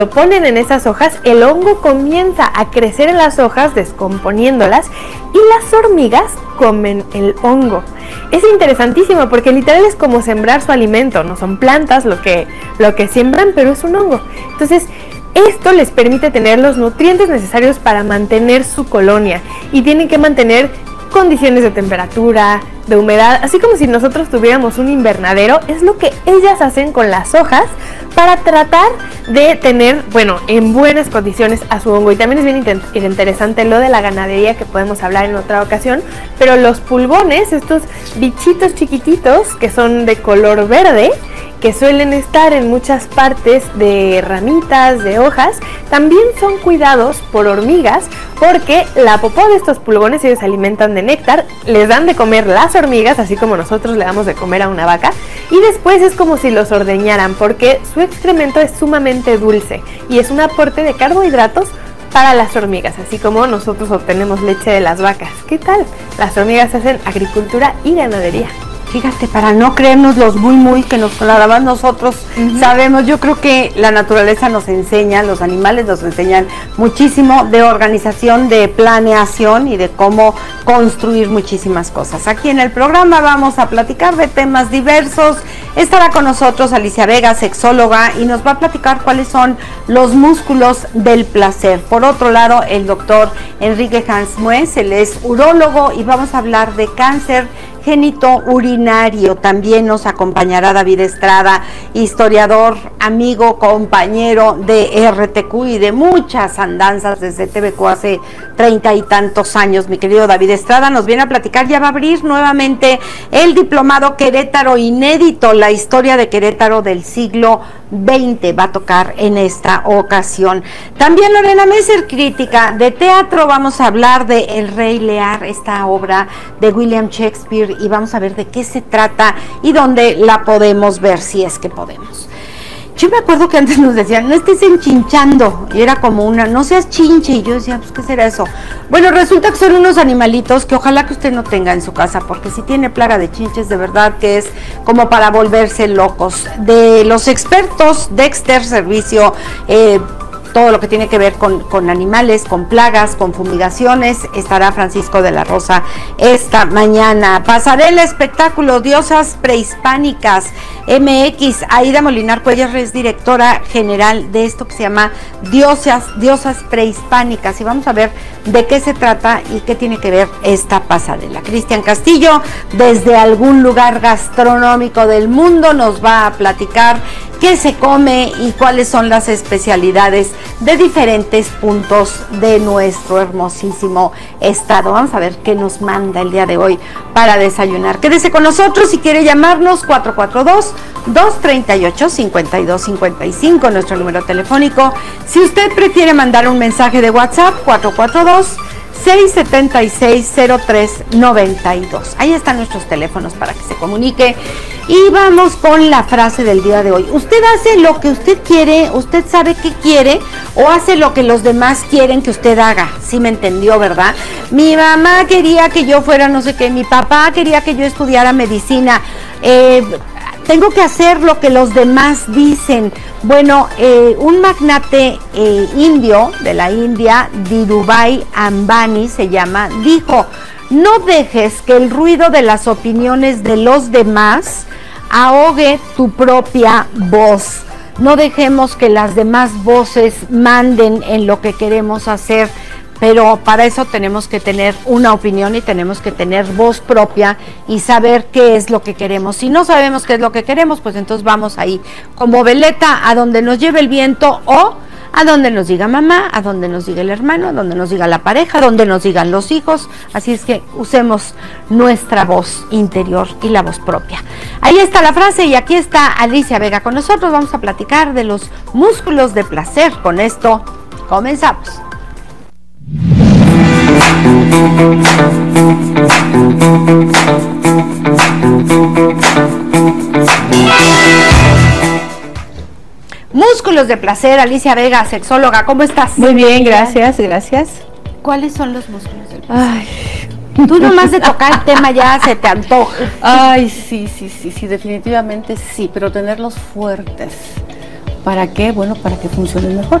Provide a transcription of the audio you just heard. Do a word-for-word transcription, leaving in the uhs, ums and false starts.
lo ponen en esas hojas, el hongo comienza a crecer en las hojas, descomponiéndolas, y las hormigas comen el hongo. Es interesantísimo porque literal es como sembrar su alimento, no son plantas lo que, lo que siembran, pero es un hongo. Entonces, esto les permite tener los nutrientes necesarios para mantener su colonia, y tienen que mantener condiciones de temperatura, de humedad, así como si nosotros tuviéramos un invernadero. Es lo que ellas hacen con las hojas para tratar de tener, bueno, en buenas condiciones a su hongo. Y también es bien interesante lo de la ganadería, que podemos hablar en otra ocasión, pero los pulgones, estos bichitos chiquititos que son de color verde, que suelen estar en muchas partes de ramitas, de hojas, también son cuidados por hormigas, porque la popó de estos pulgones, ellos se alimentan de néctar, les dan de comer las hormigas, así como nosotros le damos de comer a una vaca, y después es como si los ordeñaran, porque su excremento es sumamente dulce y es un aporte de carbohidratos para las hormigas, así como nosotros obtenemos leche de las vacas. ¿Qué tal? Las hormigas hacen agricultura y ganadería. Fíjate, para no creernos los muy muy que nos nada más nosotros uh-huh. sabemos, yo creo que la naturaleza nos enseña, los animales nos enseñan muchísimo de organización, de planeación y de cómo construir muchísimas cosas. Aquí en el programa vamos a platicar de temas diversos. Estará con nosotros Alicia Vega, sexóloga, y nos va a platicar cuáles son los músculos del placer. Por otro lado, el doctor Enrique Hansmues, él es urólogo, y vamos a hablar de cáncer genitourinario. También nos acompañará David Estrada, historiador, amigo, compañero de R T Q y de muchas andanzas desde T V Q hace treinta y tantos años. Mi querido David Estrada nos viene a platicar, ya va a abrir nuevamente el diplomado Querétaro Inédito, la historia de Querétaro del siglo veinte, va a tocar en esta ocasión. También Lorena Messer, crítica de teatro, vamos a hablar de El Rey Lear, esta obra de William Shakespeare, y vamos a ver de qué se trata y dónde la podemos ver, si es que podemos. Yo me acuerdo que antes nos decían, no estés enchinchando, y era como una, no seas chinche, y yo decía, pues, ¿qué será eso? Bueno, resulta que son unos animalitos que ojalá que usted no tenga en su casa, porque si tiene plaga de chinches, de verdad que es como para volverse locos. De los expertos, Dexter Servicio, eh, todo lo que tiene que ver con, con animales, con plagas, con fumigaciones, estará Francisco de la Rosa esta mañana. Pasarela Espectáculo, Diosas Prehispánicas, M X, Aida Molinar Cuellar es directora general de esto que se llama Diosas, Diosas Prehispánicas, y vamos a ver de qué se trata y qué tiene que ver esta pasarela. Cristian Castillo, desde algún lugar gastronómico del mundo, nos va a platicar qué se come y cuáles son las especialidades de diferentes puntos de nuestro hermosísimo estado. Vamos a ver qué nos manda el día de hoy para desayunar. Quédese con nosotros. Si quiere llamarnos, cuatro cuatro dos, dos tres ocho, cinco dos cinco cinco, nuestro número telefónico. Si usted prefiere mandar un mensaje de WhatsApp, cuatro cuatro dos, seis siete seis, cero tres nueve dos. Ahí están nuestros teléfonos para que se comunique. Y vamos con la frase del día de hoy. Usted hace lo que usted quiere, usted sabe qué quiere, o hace lo que los demás quieren que usted haga. Sí me entendió, ¿verdad? Mi mamá quería que yo fuera no sé qué, mi papá quería que yo estudiara medicina. Eh, tengo que hacer lo que los demás dicen. Bueno, eh, un magnate eh, indio de la India, Dhirubhai Ambani se llama, dijo: no dejes que el ruido de las opiniones de los demás ahogue tu propia voz. No dejemos que las demás voces manden en lo que queremos hacer, pero para eso tenemos que tener una opinión y tenemos que tener voz propia y saber qué es lo que queremos. Si no sabemos qué es lo que queremos, pues entonces vamos ahí como veleta a donde nos lleve el viento, o a donde nos diga mamá, a donde nos diga el hermano, a donde nos diga la pareja, a donde nos digan los hijos. Así es que usemos nuestra voz interior y la voz propia. Ahí está la frase, y aquí está Alicia Vega con nosotros. Vamos a platicar de los músculos de placer. Con esto comenzamos. Músculos de placer, Alicia Vega, sexóloga, ¿cómo estás? Muy bien, gracias, gracias. ¿Cuáles son los músculos del placer? Ay. Tú nomás de tocar el tema ya se te antoja. Ay, sí, sí, sí, sí, definitivamente sí, pero tenerlos fuertes. ¿Para qué? Bueno, para que funcione mejor.